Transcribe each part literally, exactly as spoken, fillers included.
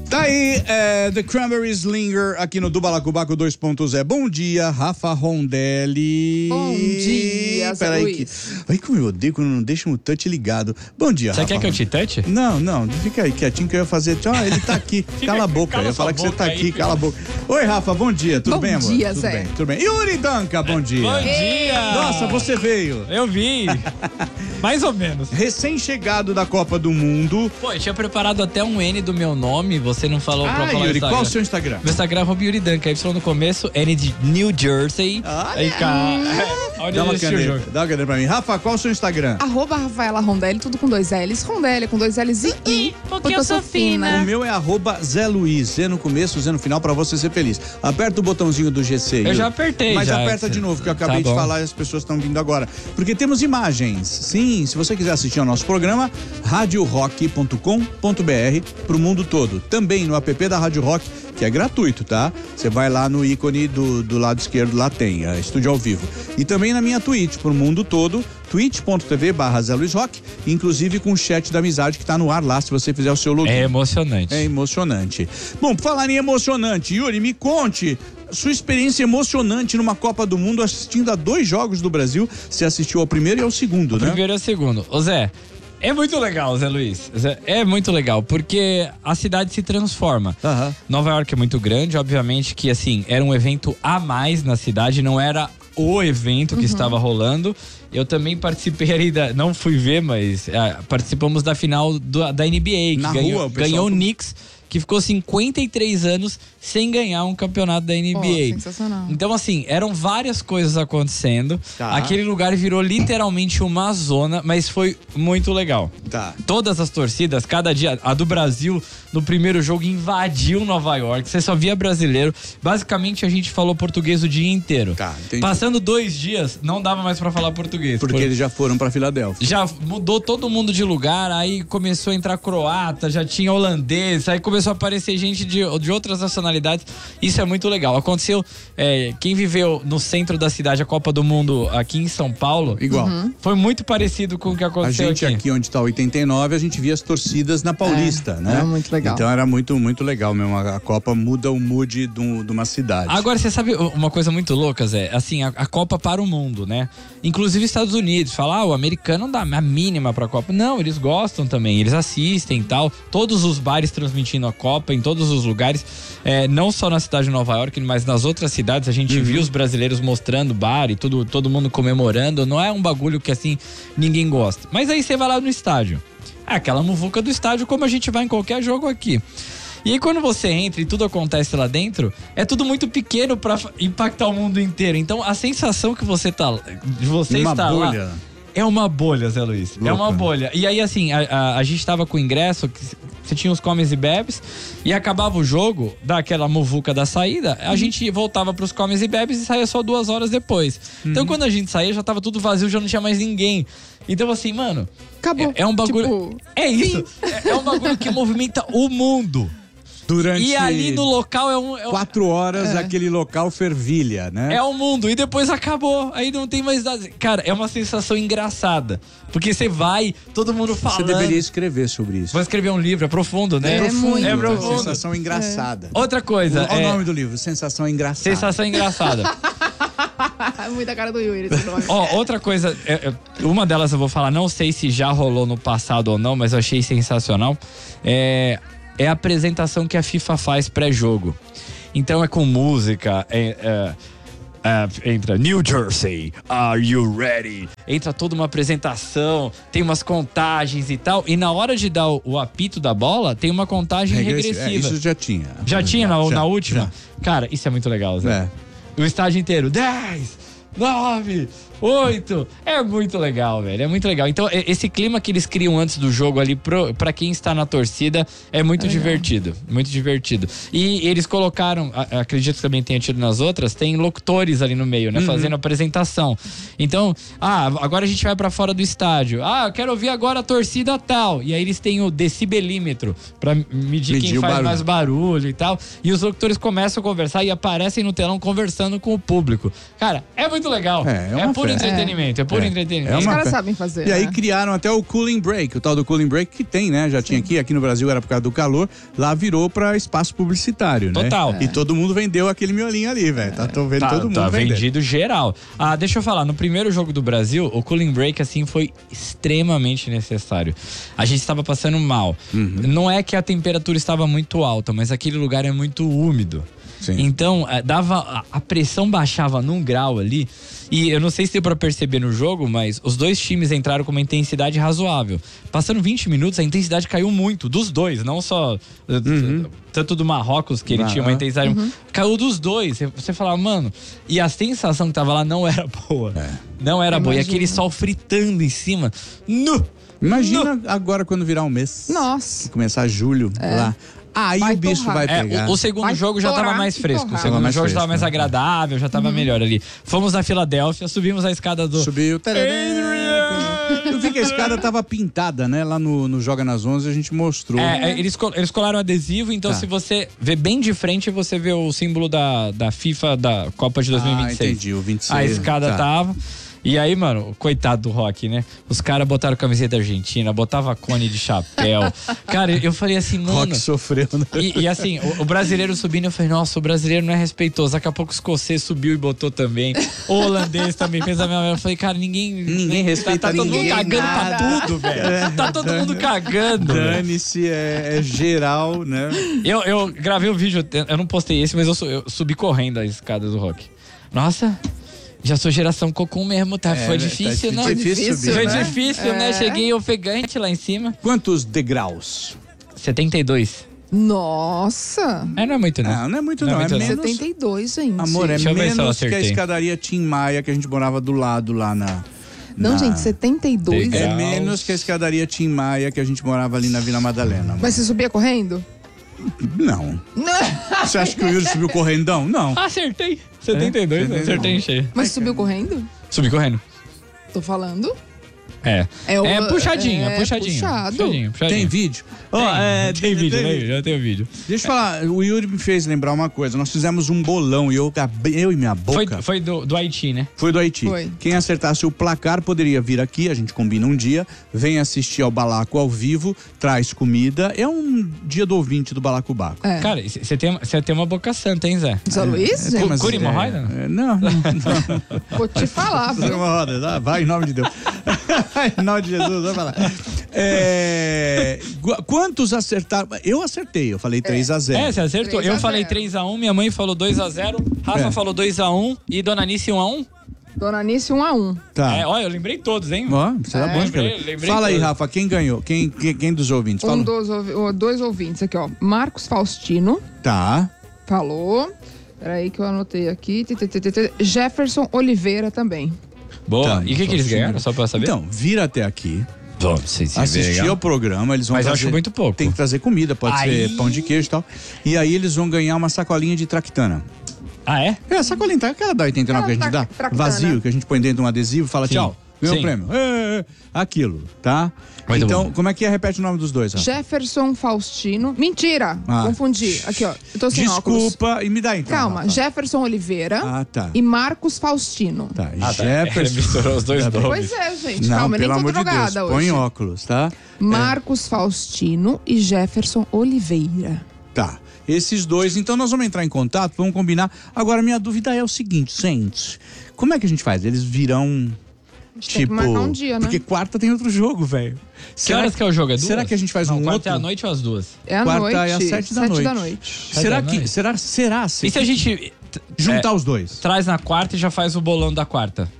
Tá aí, é, The Cranberry Slinger aqui no do Balacobaco dois ponto zero. Bom dia, Rafa Rondelli. Bom dia, Zé Peraí Luiz. que... Ai, como eu odeio quando não deixa o touch ligado. Bom dia, Você Rafa. quer que eu te touch? Não, não, fica aí quietinho que eu ia fazer. Ah, ele tá aqui. Cala a boca. cala Eu ia falar que você tá aí, aqui, filho. cala a boca. Oi, Rafa, bom dia. Tudo Bom bem, amor? dia, Tudo Zé. bem, tudo bem. Yuri Danca, bom dia. Bom dia! Nossa, você veio. Eu vi. Mais ou menos. Recém-chegado da Copa do Mundo. Pô, eu tinha preparado até um N do meu nome, você não falou pra Ah, falar Yuri, o qual o seu Instagram? Meu Instagram é arroba Yuri Danca, Y no começo, N de New Jersey. Olha. Aí, cara, olha Dá uma esse caneta, jogo. dá uma caneta pra mim. Rafa, qual o seu Instagram? Arroba Rafaela Rondelli, tudo com dois L's. Rondelli com dois L's e I, porque eu sou O fina. meu é arroba Zé Luiz, Z no começo, Z no final, pra você ser feliz. Aperta o botãozinho do G C. Eu Yuri. já apertei, Mas já. aperta de novo, que eu acabei Tá de bom. falar e as pessoas estão vindo agora. Porque temos imagens. Sim, se você quiser assistir ao nosso programa, rádio rock ponto com ponto br pro mundo todo. Também no app da Rádio Rock, que é gratuito, tá? Você vai lá no ícone do, do lado esquerdo, lá tem, é, estúdio ao vivo. E também na minha Twitch, pro mundo todo, twitch ponto tv barra Zé Luiz Rock, inclusive com o chat da amizade que tá no ar lá, se você fizer o seu login. É emocionante. É emocionante. Bom, por falar em emocionante, Yuri, me conte sua experiência emocionante numa Copa do Mundo assistindo a dois jogos do Brasil. Você assistiu ao primeiro e ao segundo, O né? primeiro e o segundo. Ô Zé, é muito legal, Zé Luiz. Zé, é muito legal, porque a cidade se transforma. Aham. Nova York é muito grande, obviamente que, assim, era um evento a mais na cidade, não era o evento que estava rolando. Eu também participei ali da... Não fui ver, mas ah, participamos da final do- da N B A, que Na ganhou, rua, o pessoal ganhou o foi- Knicks, que ficou cinquenta e três anos sem ganhar um campeonato da N B A. Pô, sensacional. Então, assim, eram várias coisas acontecendo. Tá. Aquele lugar virou literalmente uma zona, mas foi muito legal. Tá. Todas as torcidas, cada dia, a do Brasil, no primeiro jogo, invadiu Nova York. Você só via brasileiro. Basicamente, a gente falou português o dia inteiro. Tá, entendi. Passando dois dias, não dava mais pra falar português. Porque Por- eles já foram pra Filadélfia. já mudou todo mundo de lugar, aí começou a entrar croata, já tinha holandês, aí começou a aparecer gente de, de outras nacionalidades. Isso é muito legal. Aconteceu, é, quem viveu no centro da cidade, a Copa do Mundo aqui em São Paulo, Igual. foi muito parecido com o que A aconteceu gente aqui. aqui onde tá oitenta e nove, a gente via as torcidas na Paulista, É, né? era muito legal. Então era muito, muito legal mesmo. A, a Copa muda o mood de, um- de uma cidade. Agora, você sabe uma coisa muito louca, Zé? Assim, a, a Copa para o mundo, né? Inclusive Estados Unidos. Fala, ah, o americano não dá a mínima pra Copa. Não, eles gostam também, eles assistem e tal. Todos os bares transmitindo a Copa em todos os lugares. É, não só na cidade de Nova York, mas nas outras cidades. A gente viu os brasileiros mostrando bar e tudo, todo mundo comemorando. Não é um bagulho que, assim, ninguém gosta. Mas aí você vai lá no estádio. É aquela muvuca do estádio, como a gente vai em qualquer jogo aqui. E aí quando você entra e tudo acontece lá dentro, é tudo muito pequeno pra fa- impactar o mundo inteiro. Então a sensação que você tá, de você Uma estar bolha. lá é uma bolha, Zé Luiz. É Louco, uma né? bolha. E aí assim, a, a, a gente tava com ingresso, que você tinha os comes e bebes, e acabava o jogo, daquela muvuca da saída, a gente voltava pros comes e bebes e saía só duas horas depois. Então quando a gente saía, já tava tudo vazio, já não tinha mais ninguém. Então assim, mano... Acabou. É, é um bagulho... Tipo, é isso. É, é um bagulho que movimenta o mundo. Durante E ali no local é um... É um quatro horas, aquele local fervilha, né? É o mundo, e depois acabou, aí não tem mais nada. Cara, é uma sensação engraçada, porque você vai, todo mundo Você falando. deveria escrever sobre isso. Vou escrever um livro, é profundo, né? É muito. É É profundo. sensação engraçada. Outra coisa, Olha é o nome do livro, Sensação Engraçada. sensação engraçada. muita cara do Yuri esse nome. Ó, outra coisa, é, é, uma delas eu vou falar, não sei se já rolou no passado ou não, mas eu achei sensacional. É, é a apresentação que a FIFA faz pré-jogo. Então é com música, é, é, é, entra New Jersey, are you ready? Entra toda uma apresentação, tem umas contagens e tal. E na hora de dar o, o apito da bola, tem uma contagem Regressivo. regressiva. É, isso já tinha. Já tinha na, Já, na última? já. Cara, isso é muito legal, Zé. É. O estádio inteiro. dez, nove, oito. É muito legal, velho. É muito legal. Então, e- esse clima que eles criam antes do jogo ali, pro, pra quem está na torcida, é muito divertido. Muito divertido. E eles colocaram, a- acredito que também tenha tido nas outras, tem locutores ali no meio, né? Fazendo apresentação. Então, ah, agora a gente vai pra fora do estádio. Ah, eu quero ouvir agora a torcida tal. E aí eles têm o decibelímetro pra medir, Medir quem o faz barulho. mais barulho e tal. E os locutores começando a conversar e aparecem no telão conversando com o público. Cara, é muito legal. É, é uma por puro é. entretenimento, é puro É. entretenimento. É Os uma caras fe- sabem fazer. E aí né? criaram até o Cooling Break, o tal do Cooling Break que tem, né? Já tinha aqui, aqui no Brasil era por causa do calor, lá virou pra espaço publicitário, né? Total. E todo mundo vendeu aquele miolinho ali, velho. Tá, tô vendo Tá, todo mundo tá vendendo. vendido geral. Ah, deixa eu falar, no primeiro jogo do Brasil, o cooling break, assim, foi extremamente necessário. A gente estava passando mal. Uhum. Não é que a temperatura estava muito alta, mas aquele lugar é muito úmido. Sim. Então, eh, dava a- a pressão baixava num grau ali. E eu não sei se deu pra perceber no jogo, mas os dois times entraram com uma intensidade razoável. Passando vinte minutos, a intensidade caiu muito, dos dois, não só eh, Uhum. tanto do Marrocos, que ele Ah, tinha uma ah. intensidade. Caiu dos dois. Você- Você falava, mano. E a sensação que tava lá não era boa. É. Não era boa. E Imagino. aquele sol fritando em cima. Nu! Imagina agora quando virar um mês. Nossa. Começar julho lá. Aí Vai o bicho torrar. vai É, pegar. o, o segundo Vai jogo já tava torar mais e fresco. O torrar. segundo Tava mais jogo já fresco, tava mais né? agradável, já tava melhor ali. Fomos na Filadélfia, subimos a escada do. Subiu. Eu vi que a escada tava pintada, né? Lá no, no Joga nas onze a gente mostrou. É, é, eles, col- eles colaram adesivo, então Tá. se você vê bem de frente, você vê o símbolo da, da FIFA da Copa de dois mil e vinte e seis. Ah, entendi, o vinte e seis. A escada Tá. tava. E aí, mano, coitado do Rock, né? Os caras botaram camiseta argentina, botava cone de chapéu. Cara, eu falei assim, mano. Rock sofreu, né? E, e assim, o, o brasileiro subindo, eu falei, nossa, o brasileiro não é respeitoso. Daqui a pouco o escocês subiu e botou também. O holandês também fez a mesma merda. Eu falei, cara, ninguém. Ninguém respeita Tá todo ninguém, mundo cagando nada. pra tudo, velho. Tá todo mundo cagando. velho. Dane-se, é, é geral, né? Eu, eu gravei o vídeo, eu não postei esse, mas eu, su- eu subi correndo a escada do Rock. Nossa, já sou geração cocum mesmo, tá? É, Foi tá difícil, né? difícil subir, Foi né? difícil, né? É. Cheguei ofegante lá em cima. Quantos degraus? setenta e dois. Nossa. É, não é muito, não. Não, não é muito Não não, é é muito, não. menos... setenta e dois, gente. Amor, é Deixa eu ver se eu menos que a acertei. escadaria Tim Maia que a gente morava do lado lá na... Não, na- gente, setenta e dois. Degrau. É menos que a escadaria Tim Maia que a gente morava ali na Vila Madalena. Mas você subia correndo? Não. Você acha que o Yuri subiu correndão? Não. Acertei. setenta e dois, setenta e dois. acertei em cheio. Mas você subiu correndo? Subi correndo. Tô falando. É. É o- É puxadinho, é puxadinho. puxado. Puxadinho, puxadinho. Tem vídeo? Ó, Tem, é, tem vídeo, né? Já tem o vídeo. Deixa eu falar, o Yuri me fez lembrar uma coisa. Nós fizemos um bolão e eu, eu e minha Foi, boca... foi do, do Haiti, né? Foi do Haiti. Foi. Quem acertasse o placar poderia vir aqui, a gente combina um dia, vem assistir ao Balaco ao vivo, traz comida. É um dia do ouvinte do Balacobaco. É. Cara, você tem, você tem uma boca santa, hein, Zé? Zé Luiz, É, gente? mas- Cura é, hemorroida? é, não, não, não. Vou te falar, Fazer viu? uma roda, tá? Vai em nome de Deus. Em nome de Jesus, vai falar. É, gu- quantos acertaram? Eu acertei, eu falei três a zero. É, você acertou. três a Eu falei zero. três a um, minha mãe falou dois a zero, Rafa É. falou dois a um e Dona Nice um a um. Dona Nice, um a um. Tá. É, olha, eu lembrei todos, hein? Ó, você tá É. bom de Lembrei- cabeça. lembrei Fala aí, todos. Rafa, quem ganhou? Quem, quem, quem dos ouvintes? Um Fala. dos ouvi- o- dois ouvintes aqui, ó. Marcos Faustino Tá. falou. Peraí que eu anotei aqui. Tê, tê, tê, tê, tê. Jefferson Oliveira também. Boa. Tá, e o que, que eles Faustino. ganharam, só pra saber? Então, vira até aqui, Bom, sei se assistir ao programa, eles vão Mas eu trazer... acho muito pouco. Tem que trazer comida, pode Aí- ser pão de queijo e tal. E aí eles vão ganhar uma sacolinha de traquitana. Ah, é? É, a sacolinha, tá? Aquela da oitenta e nove que a gente Aquela dá, tra- traquitana. vazio, que a gente põe dentro de um adesivo e fala Sim. tchau, ganhou o Sim. prêmio. É, é, aquilo, tá? Muito então, bom. como é que é? Repete o nome dos dois, ó. Jefferson Faustino. Mentira! Ah. Confundi. Aqui, ó. Eu tô sem óculos. Desculpa, e me dá então. Calma. Rafa. Jefferson Oliveira Ah, tá. e Marcos Faustino. Tá, Ah, tá. Jefferson. Ele misturou os dois Tá bem. nomes. Pois é, gente. Não, Calma, eu nem pelo tô amor de Deus, drogada hoje. põe óculos, tá? Marcos Faustino e Jefferson Oliveira. Tá. Esses dois, então nós vamos entrar em contato, vamos combinar. Agora, minha dúvida é o seguinte, gente. Como é que a gente faz? Eles virão... A gente Tipo, tem que marcar um dia, né? porque quarta tem outro jogo, velho. Que horas que é o jogo? É duas? Será que a gente faz Não, um quarta outro? é à noite ou às duas? É à quarta noite. é às sete da noite. da noite. Será Sete da que noite. será será E se a gente t- juntar é, os dois? traz na quarta e já faz o bolão da quarta?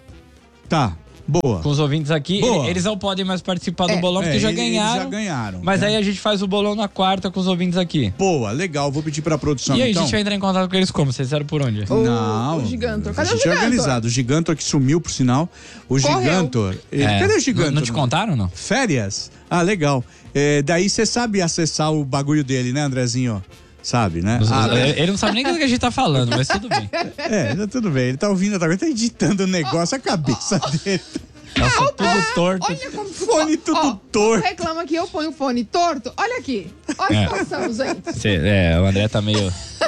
Tá. Boa. Com os ouvintes aqui, Boa. ele- eles não podem mais participar do É. bolão porque É, já eles ganharam. já ganharam. Mas né? aí a gente faz o bolão na quarta com os ouvintes aqui. Boa, legal. Vou pedir pra produção e aí então. a gente vai entrar em contato com eles como? Vocês fizeram por onde? O- Não. o Gigantor. A Cadê o gente é Gigantor? organizado. O Gigantor que sumiu, por sinal. O Correu. Gigantor. ele- É, Cadê o não- Gigantor? Não te contaram, não? Férias? Ah, legal. É, daí você sabe acessar o bagulho dele, né, Andrezinho? Sabe, né? Ah, Ele não sabe nem do que a gente tá falando, mas tudo bem. é, tá tudo bem. Ele tá ouvindo, tá, tá editando o negócio, a cabeça dele. Nossa, tudo torto. Olha como Fone tudo Ó, torto. reclama que eu ponho o fone torto. Olha aqui. Olha a É. situação, gente. Cê- é, o André tá meio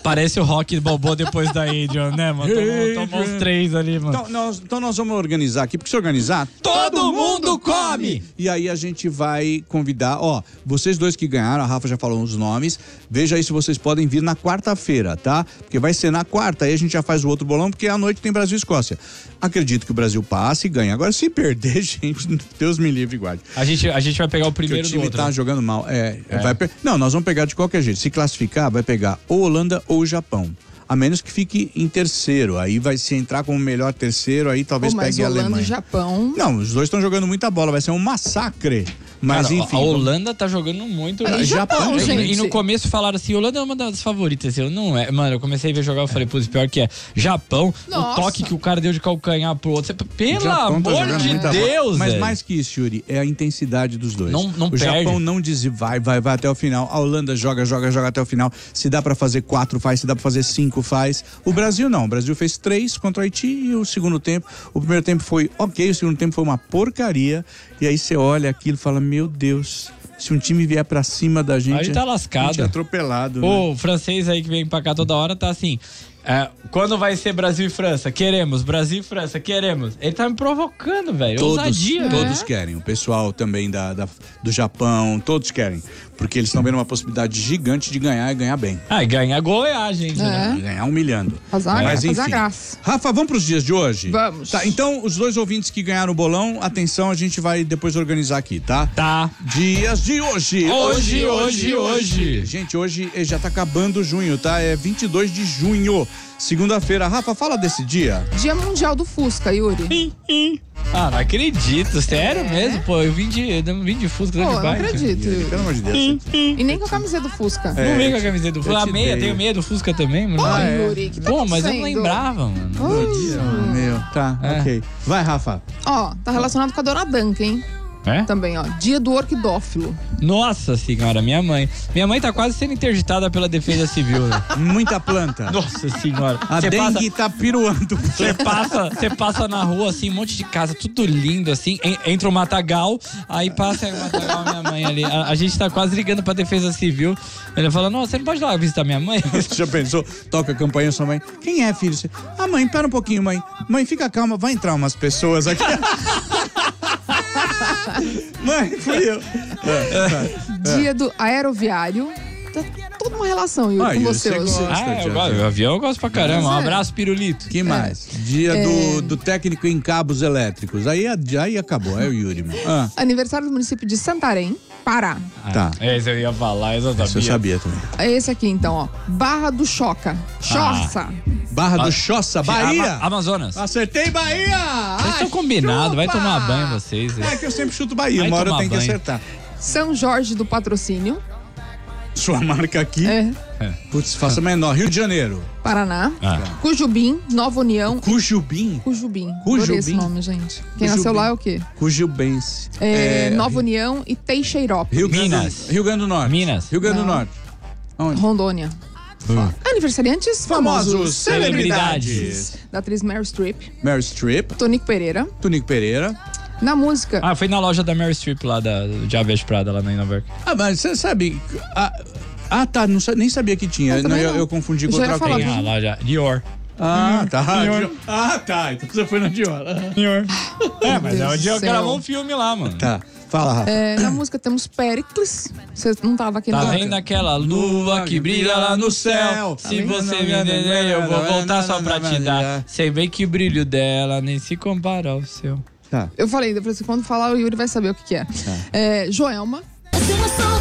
Parece o Rock Balboa depois da Adrian, né, mano? Tomou, tomou os três ali, mano. Então nós, então nós vamos organizar aqui, porque se organizar, Todo mundo come! E aí a gente vai convidar, ó, vocês dois que ganharam, a Rafa já falou os nomes, veja aí se vocês podem vir na quarta-feira, tá? Porque vai ser na quarta, aí a gente já faz o outro bolão, porque à noite tem Brasil e Escócia. Acredito que o Brasil passe e ganhe. Agora, se perder, gente, Deus me livre e guarde. A gente, a gente vai pegar o Porque primeiro o time do outro. tá né? jogando mal. É, vai per... Não, nós vamos pegar de qualquer jeito. Se classificar, vai pegar ou Holanda ou Japão. A menos que fique em terceiro. Aí vai se entrar como melhor terceiro, aí talvez Pô, mas pegue a Holanda Alemanha. e Japão. Não, os dois estão jogando muita bola, vai ser um massacre. Mas Cara, enfim. a Holanda tá jogando muito. E Japão, Japão, E- gente. E no começo falaram assim, Holanda é uma das favoritas. Eu não é. Mano, eu comecei a ver jogar, eu falei, putz, pior que é. Japão, Nossa. o toque que o cara deu de calcanhar pro outro. Você- Pelo O Japão tá amor jogando de muita bola. Deus, Mas velho. mais que isso, Yuri, é a intensidade dos dois. Não- não o perde. Japão não diz vai, vai, vai até o final. A Holanda joga, joga, joga até o final. Se dá pra fazer quatro, faz. Se dá pra fazer cinco, faz. O Brasil não. O Brasil fez três contra o Haiti e o segundo tempo. O primeiro tempo foi ok, o segundo tempo foi uma porcaria. E aí você olha aquilo e fala, meu Deus, se um time vier pra cima da gente, A gente tá a gente lascado. é atropelado. Né? O francês aí que vem pra cá toda hora tá assim. é, quando vai ser Brasil e França? Queremos. Brasil e França, queremos. Ele tá me provocando, velho. Todos, Ousadia. todos né? querem. O pessoal também da, da- do Japão, todos querem. Porque eles estão vendo uma possibilidade gigante de ganhar e ganhar bem. Ah, e ganhar golear, gente. É. Né? E ganhar humilhando. Fazer a, Mas fazer a enfim. graça. Rafa, vamos pros dias de hoje? Vamos. Tá, então os dois ouvintes que ganharam o bolão, atenção, a gente vai depois organizar aqui, tá? Tá. Dias de hoje. Hoje, hoje, hoje. Gente, hoje eh, já tá acabando junho, tá? É vinte e dois de junho, segunda-feira. Rafa, fala desse dia. Dia Mundial do Fusca, Yuri. Ah, não acredito. Sério mesmo? Pô, eu vim de, eu vim de Fusca, Pô, de eu não bike. acredito, Yuri. Pelo amor de Deus. E nem com a camiseta do Fusca. É. Não vem com a camiseta do eu Fusca. A te meia, dei. tenho meia do Fusca também, mano. Pô, Ah, é? Yuri, que tá Pô, mas eu não acontecendo? lembrava, mano. Ui. Meu, tá, É. ok. Vai, Rafa. Ó, tá relacionado com a Dona Danca, hein? É? Também, ó. Dia do orquidófilo. Nossa senhora, minha mãe. Minha mãe tá quase sendo interditada pela Defesa Civil. Né? Muita planta. Nossa senhora. A Você passa, dengue tá piruando. você passa, você passa na rua, assim, um monte de casa, tudo lindo, assim. en- Entra o matagal, aí passa o matagal, minha mãe ali. A, a gente tá quase ligando pra Defesa Civil. Ele fala, nossa, você não pode ir lá visitar minha mãe? Você já pensou? Toca a campainha sua mãe. Quem é, filho? Você- Ah, mãe, pera um pouquinho, mãe. Mãe, fica calma, vai entrar umas pessoas aqui. Mãe, fui eu. Dia do aeroviário. Tá toda uma relação, Yuri, Ah, com Yuri, você você hoje. gosta. Ah, de eu gosto. avião. O avião eu gosto pra caramba. Um Mas é. abraço, pirulito. Que mais? Dia do, do técnico em cabos elétricos. Aí, aí acabou, é o Yuri, meu. Ah, Aniversário do município de Santarém, Pará. tá. Esse eu ia falar, esse eu sabia. Isso eu sabia também. É esse aqui, então, ó. Barra do Choca. Choça. Barra do Ah, Choça, Bahia. Ama- Amazonas. Acertei Bahia! Vocês estão combinados, vai tomar banho vocês. É que eu sempre chuto Bahia, Vai uma hora eu tomar tenho que banho. acertar. São Jorge do Patrocínio. Sua marca aqui. É. Putz, faça menor. Rio de Janeiro. Paraná. Ah. Cujubim, Nova União. Cujubim. Cujubim. Cujubim? Adorei esse nome, gente. Quem nasceu Cujubim. lá é o quê? Cujubense. É, Nova União e Teixeirópolis. Rio Grande, Minas. Rio Grande do Norte. Minas. Rio Grande do Não. Norte. Onde? Rondônia. Aniversariantes famosos. Famosos celebridades. Da atriz Meryl Streep. Meryl Streep, Tonico Pereira. Tonico Pereira. Na música. Ah, foi na loja da Meryl Streep lá, da Diabo Veste Prada, lá na Inoverk. Ah, mas você sabe... Ah, ah, tá, não, sa- nem sabia que tinha. Eu também eu, não. eu confundi com Já ia outra falar. coisa. Tem a loja Dior. Ah, tá. Dior. Dior. Ah, tá. Então você foi na Dior. Dior. É, mas é Deus o do Dior céu. gravou um filme lá, mano. Tá. Fala, Rafa. É, na música temos Péricles. Você não tava aqui Tá no vendo aquela lua que brilha lá no céu? Tá Se vendo? você me entender, eu vou voltar só pra te dar. Sei bem que o brilho dela nem se compara ao seu. Tá. Eu falei, depois quando falar o Yuri vai saber o que, que é. é Joelma.